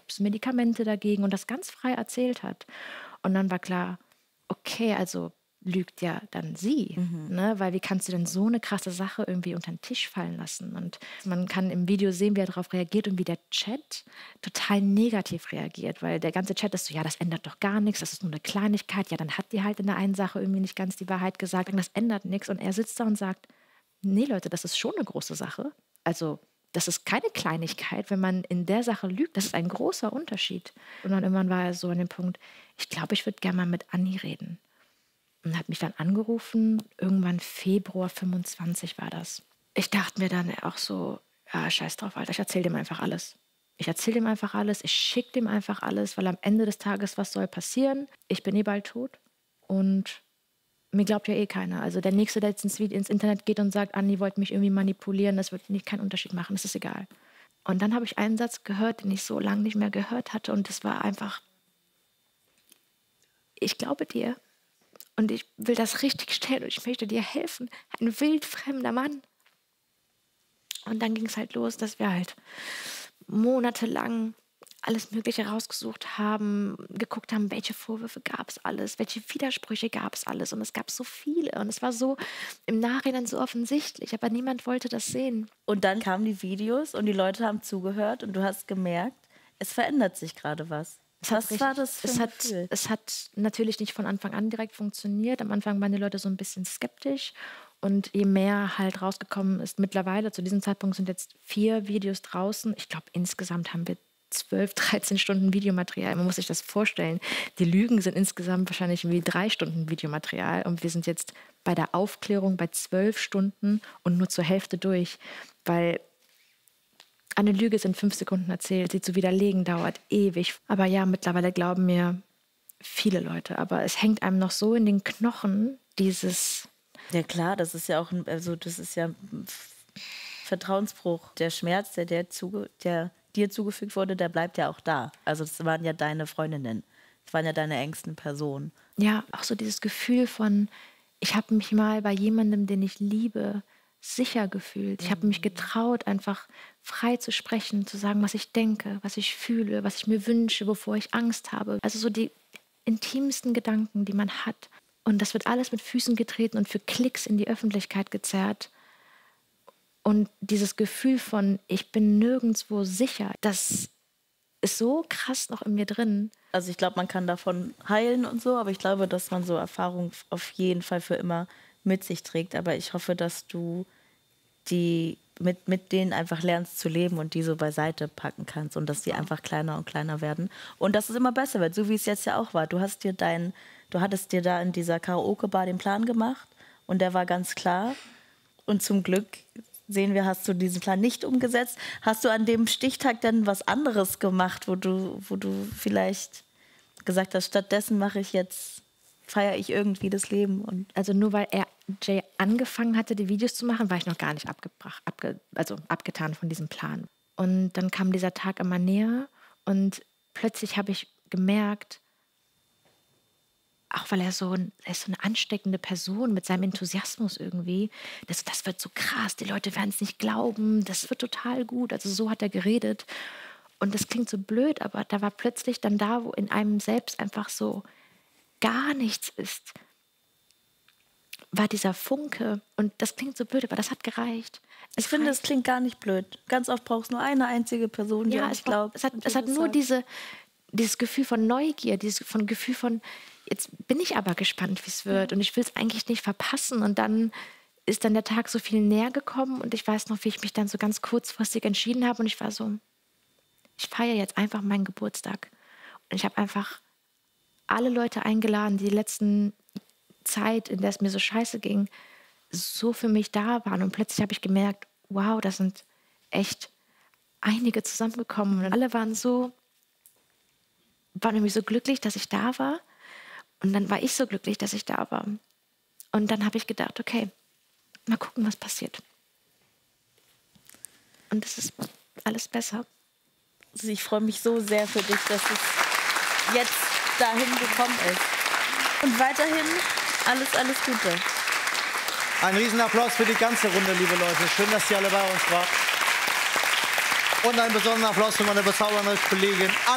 gab es Medikamente dagegen und das ganz frei erzählt hat. Und dann war klar, okay, also lügt ja dann sie, ne? Weil wie kannst du denn so eine krasse Sache irgendwie unter den Tisch fallen lassen? Und man kann im Video sehen, wie er darauf reagiert und wie der Chat total negativ reagiert, weil der ganze Chat ist so, ja, das ändert doch gar nichts, das ist nur eine Kleinigkeit, ja, dann hat die halt in der einen Sache irgendwie nicht ganz die Wahrheit gesagt und das ändert nichts. Und er sitzt da und sagt, nee, Leute, das ist schon eine große Sache. Also das ist keine Kleinigkeit, wenn man in der Sache lügt. Das ist ein großer Unterschied. Und dann irgendwann war er so an dem Punkt, ich glaube, ich würde gerne mal mit Anni reden. Und hat mich dann angerufen, irgendwann Februar 25 war das. Ich dachte mir dann auch so, ja, scheiß drauf, Alter, ich erzähle dem einfach alles. Ich erzähle dem einfach alles, ich schicke dem einfach alles, weil am Ende des Tages, was soll passieren? Ich bin eh bald tot und mir glaubt ja eh keiner. Also der Nächste, der jetzt ins Internet geht und sagt, Anni wollte mich irgendwie manipulieren, das wird keinen Unterschied machen, das ist egal. Und dann habe ich einen Satz gehört, den ich so lange nicht mehr gehört hatte und das war einfach, ich glaube dir. Und ich will das richtig stellen und ich möchte dir helfen. Ein wildfremder Mann. Und dann ging es halt los, dass wir halt monatelang alles Mögliche rausgesucht haben, geguckt haben, welche Vorwürfe gab es alles, welche Widersprüche gab es alles. Und es gab so viele. Und es war so im Nachhinein so offensichtlich, aber niemand wollte das sehen. Und dann kamen die Videos und die Leute haben zugehört und du hast gemerkt, es verändert sich gerade was. Was war das für ein Gefühl? Es hat natürlich nicht von Anfang an direkt funktioniert. Am Anfang waren die Leute so ein bisschen skeptisch. Und je mehr halt rausgekommen ist, mittlerweile, zu diesem Zeitpunkt sind jetzt 4 Videos draußen. Ich glaube, insgesamt haben wir 12, 13 Stunden Videomaterial. Man muss sich das vorstellen. Die Lügen sind insgesamt wahrscheinlich wie 3 Stunden Videomaterial. Und wir sind jetzt bei der Aufklärung bei 12 Stunden und nur zur Hälfte durch. Weil eine Lüge ist in 5 Sekunden erzählt. Sie zu widerlegen dauert ewig. Aber ja, mittlerweile glauben mir viele Leute. Aber es hängt einem noch so in den Knochen, dieses... Ja klar, das ist ja auch das ist ja ein Vertrauensbruch. Der Schmerz, der dir zugefügt wurde, der bleibt ja auch da. Also das waren ja deine Freundinnen. Das waren ja deine engsten Personen. Ja, auch so dieses Gefühl von, ich habe mich mal bei jemandem, den ich liebe, sicher gefühlt. Ich habe mich getraut, einfach frei zu sprechen, zu sagen, was ich denke, was ich fühle, was ich mir wünsche, wovor ich Angst habe. Also so die intimsten Gedanken, die man hat. Und das wird alles mit Füßen getreten und für Klicks in die Öffentlichkeit gezerrt. Und dieses Gefühl von, ich bin nirgendwo sicher, das ist so krass noch in mir drin. Also ich glaube, man kann davon heilen und so, aber ich glaube, dass man so Erfahrungen auf jeden Fall für immer mit sich trägt. Aber ich hoffe, dass du die mit denen einfach lernst zu leben und die so beiseite packen kannst und dass die einfach kleiner und kleiner werden. Und dass es immer besser wird, so wie es jetzt ja auch war. Du hattest dir da in dieser Karaoke-Bar den Plan gemacht und der war ganz klar. Und zum Glück sehen wir, hast du diesen Plan nicht umgesetzt. Hast du an dem Stichtag dann was anderes gemacht, wo du vielleicht gesagt hast, stattdessen feiere ich irgendwie das Leben? Und also nur weil Jay angefangen hatte, die Videos zu machen, war ich noch gar nicht abgetan von diesem Plan. Und dann kam dieser Tag immer näher und plötzlich habe ich gemerkt, auch weil er ist so eine ansteckende Person mit seinem Enthusiasmus irgendwie, das wird so krass, die Leute werden es nicht glauben, das wird total gut. Also so hat er geredet. Und das klingt so blöd, aber da war plötzlich dann da, wo in einem selbst einfach so gar nichts ist, war dieser Funke. Und das klingt so blöd, aber das hat gereicht. Ich finde, das klingt gar nicht blöd. Ganz oft brauchst du nur eine einzige Person, die ich glaube. Es hat nur dieses Gefühl von Neugier, dieses Gefühl von, jetzt bin ich aber gespannt, wie es wird. Und ich will es eigentlich nicht verpassen. Und dann ist dann der Tag so viel näher gekommen. Und ich weiß noch, wie ich mich dann so ganz kurzfristig entschieden habe. Und ich war so, ich feiere jetzt einfach meinen Geburtstag. Und ich habe einfach alle Leute eingeladen, die die letzten Zeit, in der es mir so scheiße ging, so für mich da waren. Und plötzlich habe ich gemerkt, wow, da sind echt einige zusammengekommen. Und alle waren irgendwie so glücklich, dass ich da war. Und dann war ich so glücklich, dass ich da war. Und dann habe ich gedacht, okay, mal gucken, was passiert. Und es ist alles besser. Also ich freue mich so sehr für dich, dass es jetzt dahin gekommen ist. Und weiterhin alles Gute. Ein Riesenapplaus für die ganze Runde, liebe Leute. Schön, dass ihr alle bei uns wart. Und einen besonderen Applaus für meine bezaubernde Kollegin